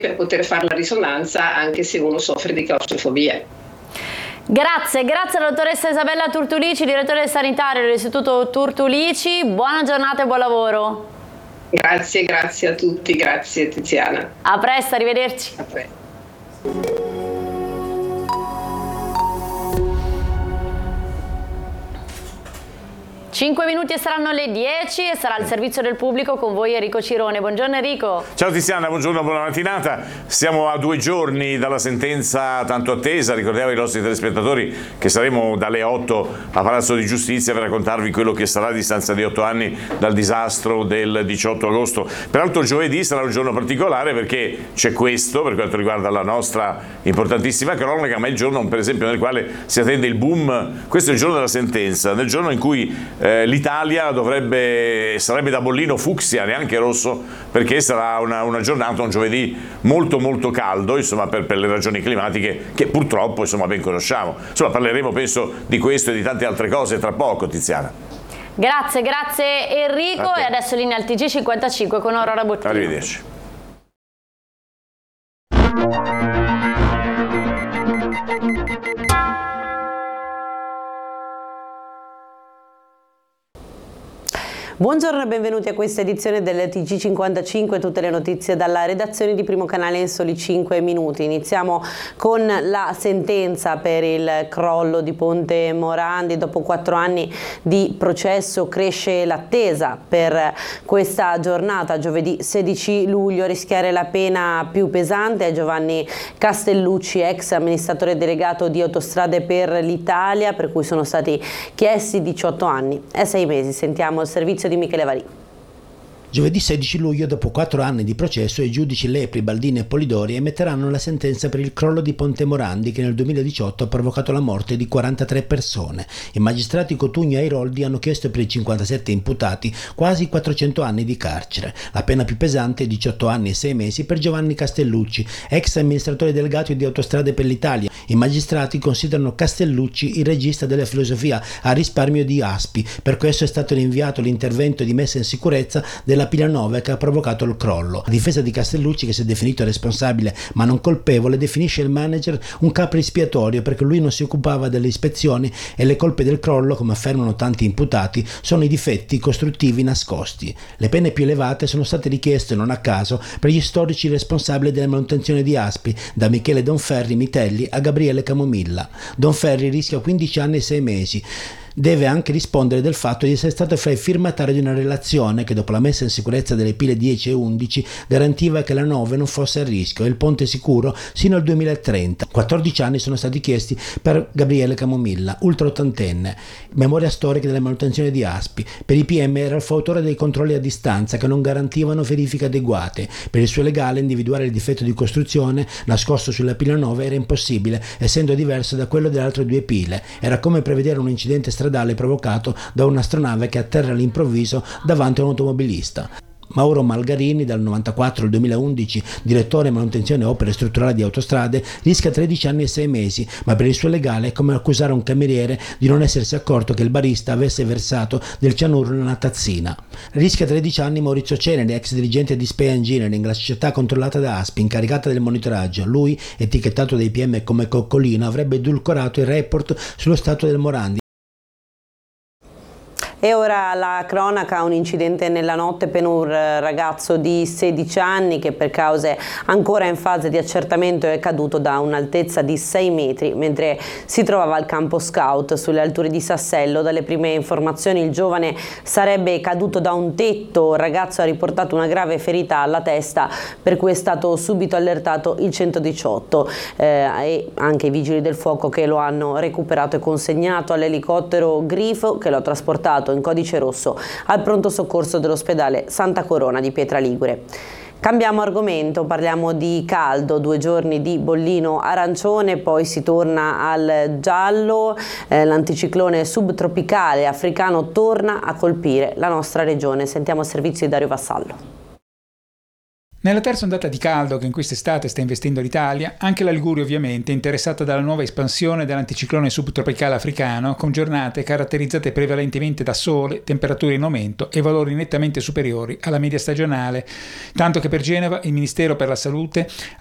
per poter fare la risonanza anche se uno soffre di claustrofobia. Grazie alla dottoressa Isabella Turtulici, direttore sanitario dell'Istituto Turtulici. Buona giornata e buon lavoro. Grazie a tutti, grazie Tiziana. A presto, arrivederci. A presto. 5 minuti e saranno le 10 e sarà il servizio del pubblico con voi Enrico Cirone. Buongiorno Enrico. Ciao Tiziana, buongiorno, buona mattinata. Siamo a 2 giorni dalla sentenza tanto attesa. Ricordiamo ai nostri telespettatori che saremo dalle 8 a Palazzo di Giustizia per raccontarvi quello che sarà a distanza di 8 anni dal disastro del 18 agosto. Peraltro giovedì sarà un giorno particolare perché c'è questo, per quanto riguarda la nostra importantissima cronaca, ma è il giorno per esempio nel quale si attende il boom. Questo è il giorno della sentenza, nel giorno in cui l'Italia sarebbe da bollino fucsia, neanche rosso, perché sarà una giornata, un giovedì molto caldo, insomma, per le ragioni climatiche che purtroppo insomma ben conosciamo. Insomma, parleremo penso di questo e di tante altre cose tra poco, Tiziana. Grazie Enrico, e adesso linea al TG55 con Aurora Bottino. Arrivederci. Buongiorno e benvenuti a questa edizione del TG55, tutte le notizie dalla redazione di Primo Canale in soli 5 minuti. Iniziamo con la sentenza per il crollo di Ponte Morandi. Dopo 4 anni di processo cresce l'attesa per questa giornata. Giovedì 16 luglio a rischiare la pena più pesante è Giovanni Castellucci, ex amministratore delegato di Autostrade per l'Italia, per cui sono stati chiesti 18 anni e 6 mesi. Sentiamo il servizio di Michele Varì. Giovedì 16 luglio, dopo 4 anni di processo, i giudici Lepri, Baldini e Polidori emetteranno la sentenza per il crollo di Ponte Morandi che nel 2018 ha provocato la morte di 43 persone. I magistrati Cotugno e Airoldi hanno chiesto per i 57 imputati quasi 400 anni di carcere. La pena più pesante è 18 anni e 6 mesi per Giovanni Castellucci, ex amministratore delegato di Autostrade per l'Italia. I magistrati considerano Castellucci il regista della filosofia a risparmio di Aspi, per questo è stato rinviato l'intervento di messa in sicurezza della Pila 9 che ha provocato il crollo. La difesa di Castellucci, che si è definito responsabile ma non colpevole, definisce il manager un capo espiatorio perché lui non si occupava delle ispezioni e le colpe del crollo, come affermano tanti imputati, sono i difetti costruttivi nascosti. Le pene più elevate sono state richieste non a caso per gli storici responsabili della manutenzione di Aspi, da Michele Donferri Mitelli a Gabriele Camomilla. Donferri rischia 15 anni e 6 mesi. Deve anche rispondere del fatto di essere stato fra i firmatari di una relazione che dopo la messa in sicurezza delle pile 10 e 11 garantiva che la 9 non fosse a rischio e il ponte sicuro sino al 2030. 14 anni sono stati chiesti per Gabriele Camomilla, ultra ottantenne, memoria storica della manutenzione di Aspi. Per i PM era il fautore dei controlli a distanza che non garantivano verifiche adeguate. Per il suo legale individuare il difetto di costruzione nascosto sulla pila 9 era impossibile, essendo diverso da quello delle altre 2 pile. Era come prevedere un incidente stradale provocato da un'astronave che atterra all'improvviso davanti a un automobilista. Mauro Malgarini, dal 94 al 2011, direttore manutenzione e opere strutturali di Autostrade, rischia 13 anni e 6 mesi, ma per il suo legale è come accusare un cameriere di non essersi accorto che il barista avesse versato del cianuro in una tazzina. Rischia 13 anni Maurizio Ceneri, ex dirigente di Spea Engineering, la società controllata da Aspi, incaricata del monitoraggio. Lui, etichettato dai PM come coccolino, avrebbe edulcorato il report sullo stato del Morandi. E ora la cronaca, un incidente nella notte per un ragazzo di 16 anni che per cause ancora in fase di accertamento è caduto da un'altezza di 6 metri mentre si trovava al campo scout sulle alture di Sassello. Dalle prime informazioni il giovane sarebbe caduto da un tetto, il ragazzo ha riportato una grave ferita alla testa per cui è stato subito allertato il 118 e anche i vigili del fuoco che lo hanno recuperato e consegnato all'elicottero Grifo che lo ha trasportato in codice rosso al pronto soccorso dell'ospedale Santa Corona di Pietraligure. Cambiamo argomento, parliamo di caldo, 2 giorni di bollino arancione, poi si torna al giallo, l'anticiclone subtropicale africano torna a colpire la nostra regione. Sentiamo il servizio di Dario Vassallo. Nella terza ondata di caldo che in quest'estate sta investendo l'Italia, anche la Liguria ovviamente è interessata dalla nuova espansione dell'anticiclone subtropicale africano, con giornate caratterizzate prevalentemente da sole, temperature in aumento e valori nettamente superiori alla media stagionale, tanto che per Genova il Ministero per la Salute